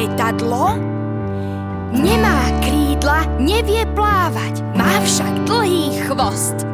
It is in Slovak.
lietadlo? Nemá krídla, nevie plávať, má však dlhý chvost.